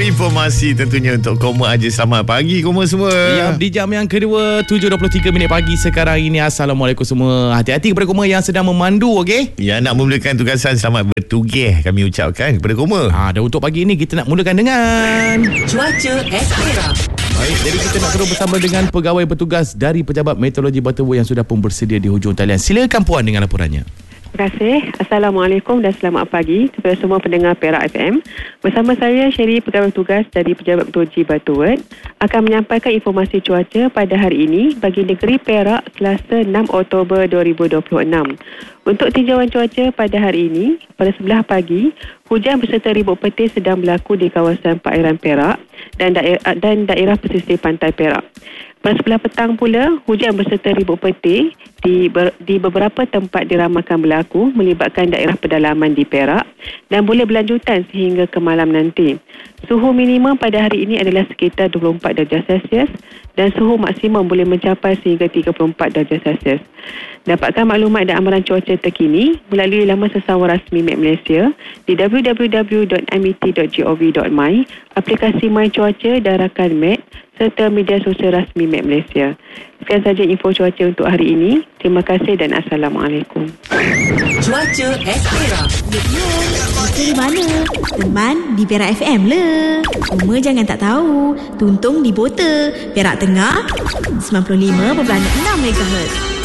informasi tentunya untuk Koma aja. Selamat pagi Koma semua. Ya, di jam yang kedua 7.23 minit pagi sekarang ini. Assalamualaikum semua. Hati-hati kepada Koma yang sedang memandu, okey? Ya, nak memulakan tugasan, selamat bertugas kami ucapkan kepada Koma. Dan untuk pagi ini kita nak mulakan dengan Cuaca Ekstera. Baik, jadi kita nak terus bersama dengan pegawai bertugas dari Pejabat Meteorologi Batawa yang sudah pun bersedia di hujung talian. Silakan Puan dengan laporannya. Terima kasih. Assalamualaikum dan selamat pagi kepada semua pendengar Perak FM. Bersama saya Sherry, pegawai tugas dari Pejabat Meteorologi Batawa, akan menyampaikan informasi cuaca pada hari ini bagi negeri Perak Selasa 6 Oktober 2026. Untuk tinjauan cuaca pada hari ini, pada sebelah pagi, hujan berserta ribut petir sedang berlaku di kawasan perairan Perak dan daerah pesisir pantai Perak. Pada sebelah petang pula, hujan berserta ribut petir di beberapa tempat diramalkan berlaku melibatkan daerah pedalaman di Perak dan boleh berlanjutan sehingga ke malam nanti. Suhu minimum pada hari ini adalah sekitar 24 darjah Celsius dan suhu maksimum boleh mencapai sehingga 34 darjah Celsius. Dapatkan maklumat dan amaran cuaca terkini melalui laman sesawar rasmi Met Malaysia di www.met.gov.my, aplikasi My Cuaca dan rakan Met serta media sosial rasmi Met Malaysia. Sekian saja info cuaca untuk hari ini. Terima kasih dan Assalamualaikum. Cuaca Ekstera. Di mana? Teman di Perak FM le. Cuma jangan tak tahu. Tuntung di Bota, Perak Tengah 95.6 MHz.